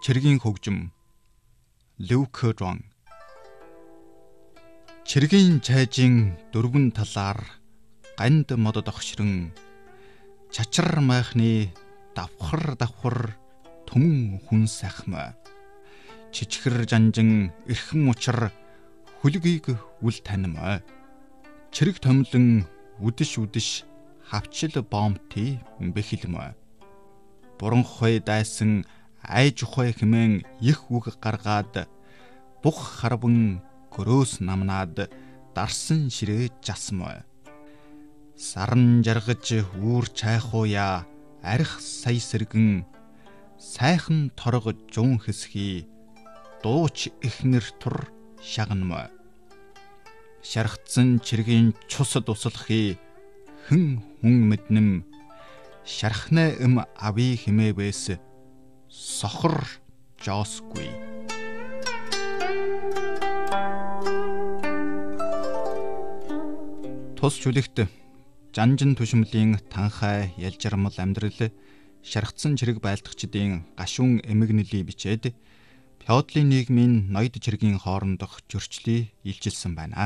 Чиргийн хөгжим Люк Рон. Чиргийн чайжийн дөрвөн талаар ганд модод огшрон чачар майхны давхар түмэн хүн сайхмаа. Чичгэр жанжин эрхэм учир хүлгийг үл танимаа. Чирэг томлон үдэш хавчил бомти бэхилмаа. Буран хой дайсан айж ухай хэмээн их үг гаргаад бух харван гөрөөс намнаад дарсан ширээ жасмаа. Сарн жаргаж үүр чайхууя арх сая сэргэн сайхан торго жун хэсхий дууч ихнэр тур шагнамаа. Шархтсан чиргийн чусад услахи хэн хүн мэднэм шархнаа ави химээвэс сохор жоосгүй. Тус чүлэгт жанжин түшмлийн танхай ялжармал амьдрал шархтсан чирэг байлдагчдын гашуун эмгэнэлийг бичээд феодлын нийгмийн ноёд чиргийн хоорондох зөрчлийг илчилсэн байна.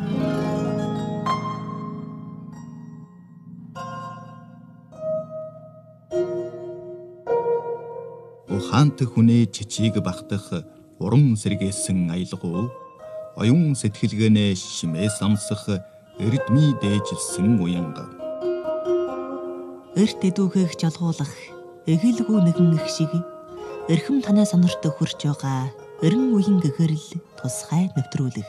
Ухаант хүний чичиг багтах уран сэргээсэн аялгуу оюун сэтгэлгээнэ шимээ самсах эрдмий дээжилсэн уянга. Эрт эдүүхийг жалгуулах эгэлгүй нэгэн их шиг эрхэм танай сонорт хурж байгаа эрен үеийн гэгэрэл тусгай нэвтрүүлэх.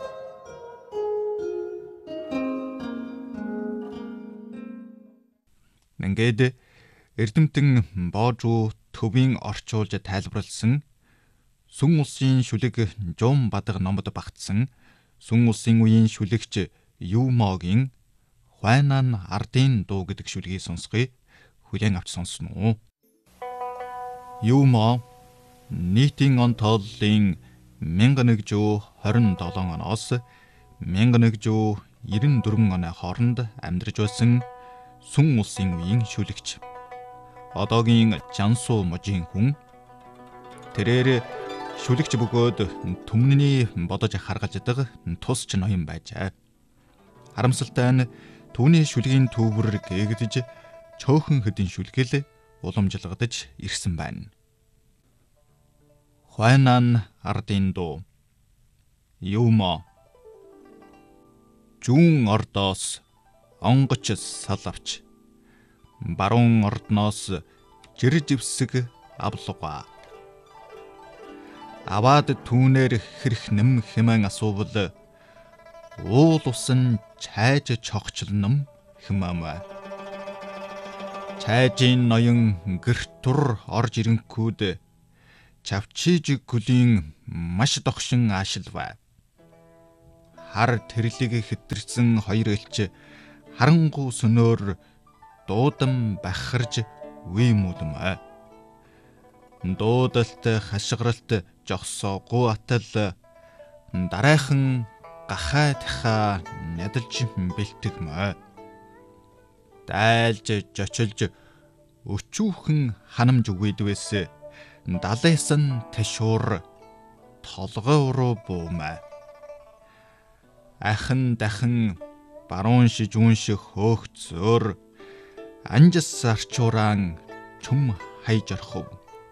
Ингээд эрдэмтэн боожуу төвийн орчуулж тайлбарлсан сүн улсын шүлэг жум бадаг номод багтсан сүн улсын үеийн шүлэгч Юмогийн Хуайнан ардын дуу гэдэг шүлгийг сонсгоё. Хүлээн авч сонсно уу? Юмо нийтийн он тооллын 1127 оноос 1194 оны хооронд амьдарч байсан сүн улсын үеийн шүлэгч. Одоогийн Жансуу мужийн хүн. Тэрээр шүлэгч бөгөөд түмний бодож харгалж даг тусч ноён байжээ. Харамсалтай нь түүний шүлгийн төвөр гээгдэж чөөхөн хэдийн шүлгэл уламжилгадж ирсэн байна. Хуайнан ардын дуу. Юмо зүүн ордоос онгоч салавч баруун ордноос жирживсэг авлугаа. Аваад түүнээр хэрх нэм хэмээн асуувал уул усан чайж чогчлном хэмээмэ. Чайжийн ноён гэрт тур орж ирэнгүүд чавчиж гүлийн маш догшин аашилваа. Хар тэрлэг хэтэрсэн хоёр элч харангуй сөнөөр дуудан бахарж үе мүдмэ. Дуудалт хашгиралт жогсоогүй атал дарайхан гахай таха нядалж бэлтгэмэ. Дайлж жочилж өчүүхэн ханамж үгүйдвэс далайсан ташуур толгой руу буумэ. Ахан дахин баруун шижүүн шиг хөөх зөөр анжас арчууран чум хайж орхов.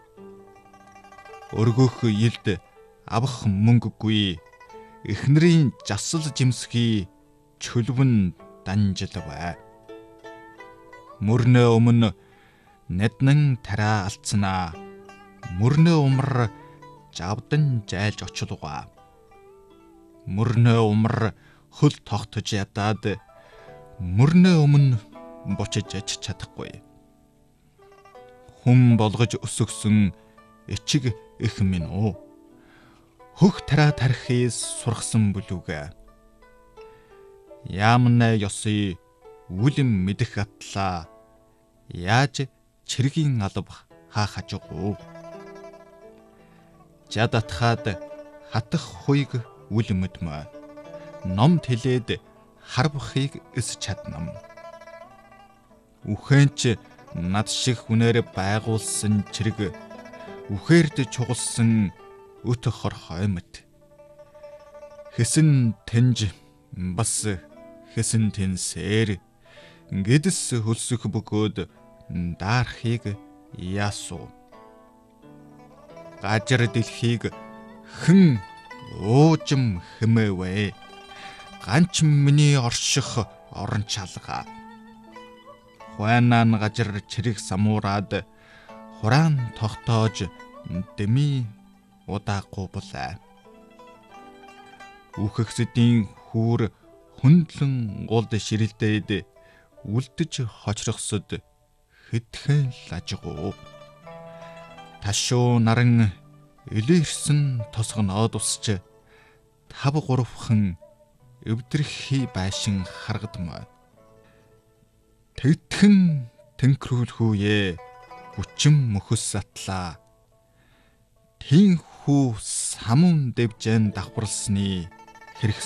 Өргөх илд авах мөнгөгүй эхнэрийн жасал жимсхий чөлвөн данжилвэ. Мөрнө өмнө нэднэн тараа алдсанаа мөрнө умар жавдан жайлж очлугаа. Мөрнө умар хөл тогтож ядаад мөрнө өмнө бочиж аж чадахгүй. Хүм болгож өсөгсөн эчиг их минь уу. Хөх тараа тархис сургасан бүлүүгээ. Яамна ёсый үлэм мэдэх атлаа. Яаж чиргийн алав хаа хажуугүй. Жад атхаад хатах хуйг үл мэдмэ. Ном тэлээд харбахыг эс чаднам. Үхэнч над шиг хүнээр байгуулсан чирэг үхээрд чугалсан өт хор хоймот. Хэсэн тэнж бас хэсэн тэнсээр гэдэс хөлсөх бөгөөд даарахыг яасуу. Гажир дэлхийг хэн уужим хэмээвэ. Ганч миний орших орон чалга. Хуанан гажир чирэг самуураад хураан тогтоож дэми удаахгүй булаа. Үхэгсдийн хүүр хөндлөн гулд ширэлдээд үлдэж хочрохсод хэдхэн лажгуу. Ташуу наран илэрсэн тосгоноод усч 5-3хан өвдрөхий байшин харгадмаа. Тэгтхэн тэнхрүүлхүүе хүчим мөхөс атлаа. Тин хүү самун дэвжэн давхарлсны хэрэг